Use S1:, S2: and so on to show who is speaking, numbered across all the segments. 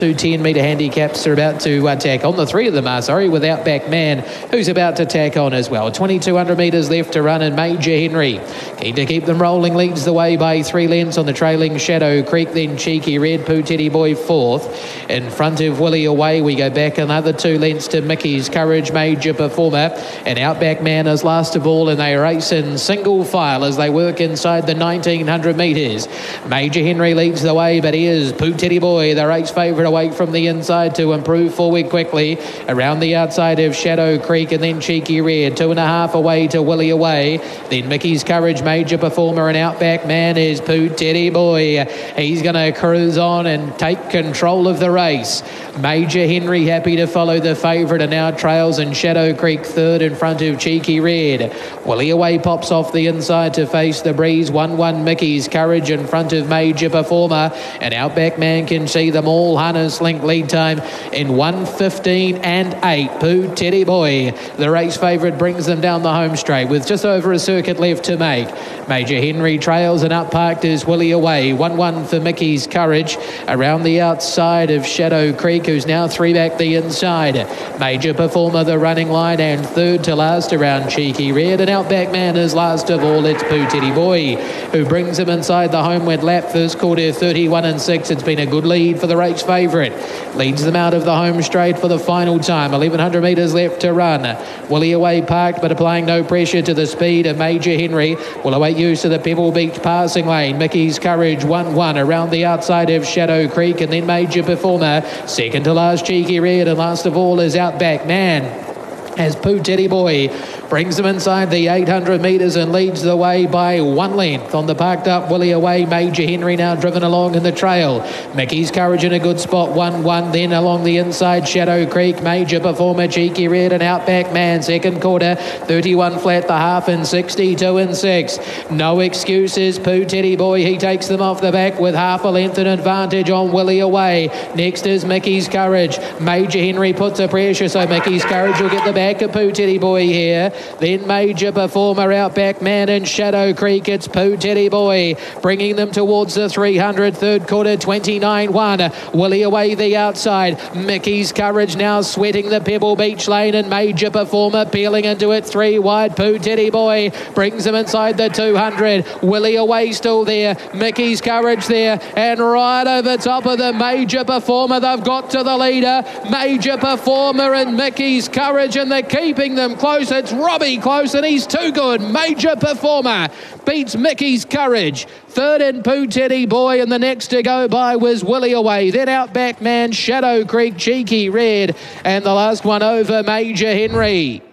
S1: Two 10-metre handicaps are about to tack on. The three of them are, with Outback Man, who's about to tack on as well. 2,200 metres left to run, and Major Henry, keen to keep them rolling, leads the way by 3 lengths on the trailing Shadow Creek, then Cheeky Red, Pooh Teddy Boy fourth. In front of Willie Away, we go back another 2 lengths to Mickey's Courage, Major Performer, and Outback Man is last of all, and they race in single file as they work inside the 1,900 metres. Major Henry leads the way, but here's Pooh Teddy Boy, the race favourite, away from the inside to improve forward quickly around the outside of Shadow Creek, and then Cheeky Red 2.5 away to Willie Away, then Mickey's Courage, Major Performer, and Outback Man is Pooh Teddy Boy. He's going to cruise on and take control of the race. Major Henry happy to follow the favourite and now trails, in Shadow Creek third in front of Cheeky Red. Willie Away pops off the inside to face the breeze. 1-1 Mickey's Courage in front of Major Performer, and Outback Man can see them all. Harness link lead time in 1:15 and 8. Pooh Teddy Boy, the race favourite, brings them down the home straight with just over a circuit left to make. Major Henry trails, and up parked is Willie Away. 1-1 for Mickey's Courage around the outside of Shadow Creek, who's now 3 back the inside. Major Performer the running line, and third to last around Cheeky Red, and Outback Man is last of all. It's Pooh Teddy Boy who brings him inside the homeward lap. First quarter 31 and 6. It's been a good lead for the race favourite. Leads them out of the home straight for the final time. 1,100 metres left to run. Willie Away parked, but applying no pressure to the speed of Major Henry. Will await use of the Pebble Beach passing lane. Mickey's Courage 1-1 around the outside of Shadow Creek, and then Major Performer. Second to last Cheeky Red, and last of all is Outback Man, as Pooh Teddy Boy brings them inside the 800 metres and leads the way by 1 length. On the parked up Willie Away, Major Henry now driven along in the trail. Mickey's Courage in a good spot, 1-1. Then along the inside, Shadow Creek, Major Performer, Cheeky Red, and Outback Man. Second quarter, 31 flat the half, and 62 and 6. No excuses. Pooh Teddy Boy, he takes them off the back with half a length in advantage on Willie Away. Next is Mickey's Courage. Major Henry puts a pressure, so Mickey's Courage will get the back of Pooh Teddy Boy here. Then Major Performer, Outback Man, and Shadow Creek. It's Pooh Teddy Boy bringing them towards the 300. Third quarter, 29-1. Willie Away the outside. Mickey's Courage now sweating the Pebble Beach lane, and Major Performer peeling into it 3 wide. Pooh Teddy Boy brings them inside the 200. Willie Away still there. Mickey's Courage there, and right over top of the Major Performer. They've got to the leader. Major Performer and Mickey's Courage, and they're keeping them close. It's Robbie close, and he's too good. Major Performer beats Mickey's Courage. Third in Pooh Teddy Boy, and the next to go by was Willie Away. Then Outback Man, Shadow Creek, Cheeky Red, and the last one over Major Henry.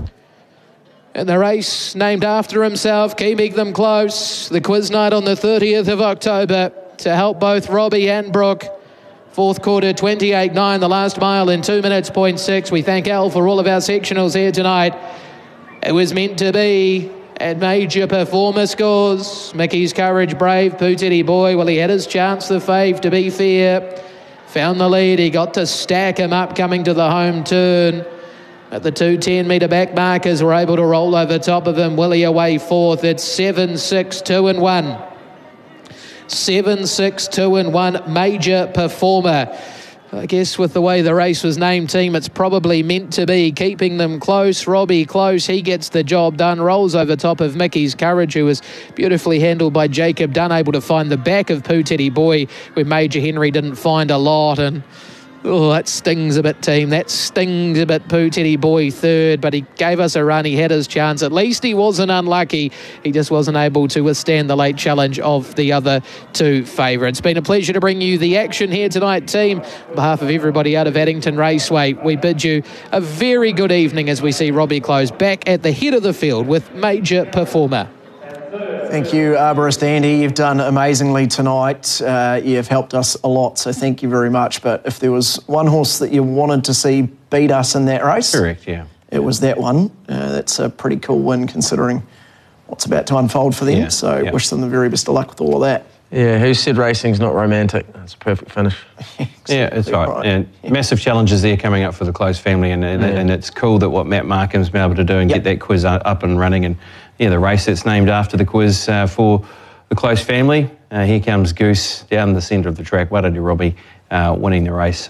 S1: And the race named after himself, keeping them close. The quiz night on the 30th of October to help both Robbie and Brooke. Fourth quarter, 28.9, the last mile in 2 minutes, 0.6. We thank Al for all of our sectionals here tonight. It was meant to be, and Major Performer scores. Mickey's Courage, brave. Pooh Teddy Boy, well, he had his chance, the fave, to be fair. Found the lead. He got to stack him up coming to the home turn. At the 210-metre back markers were able to roll over top of him. Willie Away fourth. It's 7-6, 2-1. 7-6, 2-1. Major Performer. I guess with the way the race was named, team, it's probably meant to be. Keeping them close. Robbie close. He gets the job done. Rolls over top of Mickey's Courage, who was beautifully handled by Jacob Dunn, able to find the back of Pooh Teddy Boy, where Major Henry didn't find a lot. And oh, that stings a bit, team. That stings a bit. Pooh Teddy Boy third, but he gave us a run. He had his chance. At least he wasn't unlucky. He just wasn't able to withstand the late challenge of the other two favourites. It's been a pleasure to bring you the action here tonight, team. On behalf of everybody out of Addington Raceway, we bid you a very good evening as we see Robbie close back at the head of the field with Major Performer.
S2: Thank you, Arborist Andy. You've done amazingly tonight. You've helped us a lot, so thank you very much. But if there was one horse that you wanted to see beat us in that race,
S3: correct, yeah,
S2: it was that one. That's a pretty cool win considering what's about to unfold for them.
S3: Yeah,
S2: so wish them the very best of luck with all of that.
S4: Yeah, who said racing's not romantic? That's a perfect finish.
S3: Exactly, yeah, it's right. And massive challenges there coming up for the Close family, and it's cool that what Matt Markham's been able to do and get that quiz up and running. And yeah, the race that's named after the quiz for the Close family. Here comes Goose down the centre of the track. Well done, Robbie. winning the race.